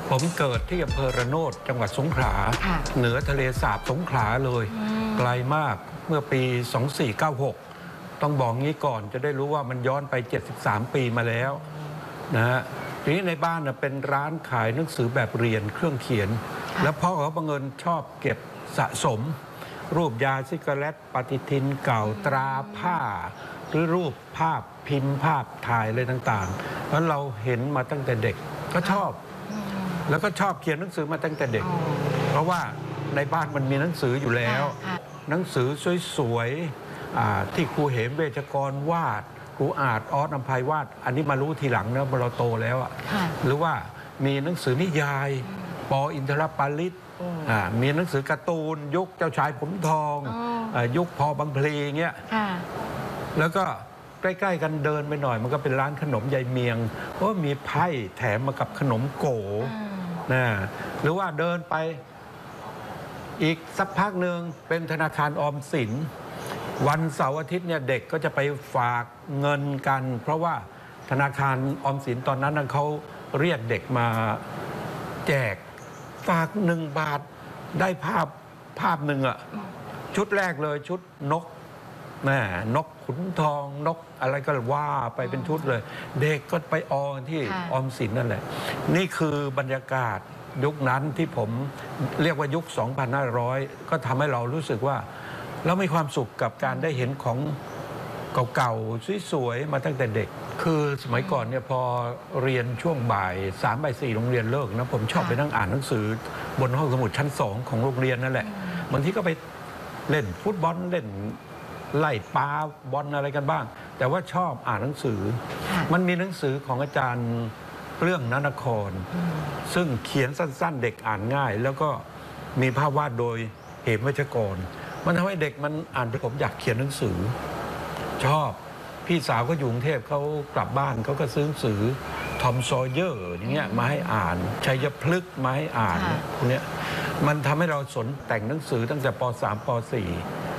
ผมเกิดที่อำเภอระโนดจังหวัดสงขลาเหนือทะเลสาบสงขลาเลยไกลมากเมื่อปี 2496 ต้องบอกงี้ก่อนจะได้รู้ว่ามันย้อนไป 73 ปีมาแล้วนะฮะทีนี้ในบ้านเป็นร้านขายหนังสือแบบเรียนเครื่องเขียนแล้วพ่อเขาบังเอิญชอบเก็บสะสมรูปยาซิกาเรตปฏิทินเก่าตราผ้าหรือรูปภาพพิมพ์ภาพถ่ายอะไรต่างๆแล้วเราเห็นมาตั้งแต่เด็กก็ชอบแล้วก็ชอบเขียนหนังสือมาตั้งแต่เด็กเพราะว่าในบ้านมันมีหนังสืออยู่แล้วหนังสือสวยๆที่ครูเหมเวชกรวาดครูอาจออสอำไพวาดอันนี้มารู้ทีหลังนะเมื่อเราโตแล้วหรือว่ามีหนังสือนิยายป.อินทรปาริตมีหนังสือการ์ตูนยุคเจ้าชายผมทองยุคพอบางพลีเงี้ยแล้วก็ใกล้ๆกันเดินไปหน่อยมันก็เป็นร้านขนมยายเมียงเพราะมีไพ่แถมมากับขนมโกนะหรือว่าเดินไปอีกสักพักหนึ่งเป็นธนาคารออมสินวันเสาร์อาทิตย์เนี่ยเด็กก็จะไปฝากเงินกันเพราะว่าธนาคารออมสินตอนนั้นเขาเรียกเด็กมาแจกฝาก1 บาทได้ภาพหนึ่งชุดแรกเลยชุดนกนกขุนทองนกอะไรก็ว่าไปเป็นชุดเลยเด็กก็ไปออที่ออมสินนั่นแหละนี่คือบรรยากาศยุคนั้นที่ผมเรียกว่ายุค 2500 ก็ทำให้เรารู้สึกว่าเรามีความสุขกับการได้เห็นของเก่าๆสวยๆมาตั้งแต่เด็กคือสมัยก่อนเนี่ยพอเรียนช่วงบ่าย3 บ่าย 4โรงเรียนเลิกนะผมชอบไปนั่งอ่านหนังสือบนห้องสมุดชั้น2ของโรงเรียนนั่นแหละบางทีก็ไปเล่นฟุตบอลเล่นไล่ปลาบอลอะไรกันบ้างแต่ว่าชอบอ่านหนังสือมันมีหนังสือของอาจารย์เรื่องนนครซึ่งเขียนสั้นๆเด็กอ่านง่ายแล้วก็มีภาพวาดโดยเหมวัชกรมันทำให้เด็กมันอ่านไปผมอยากเขียนหนังสือชอบพี่สาวก็อยู่กรุงเทพเขากลับบ้านเขาก็ซื้อหนังสือทอมซอยเยอร์อย่างเงี้ยมาให้อ่านชัยพฤกษ์มาให้อ่านพวกเนี้ยมันทำให้เราสนแต่งหนังสือตั้งแต่ป. 3 ป. 4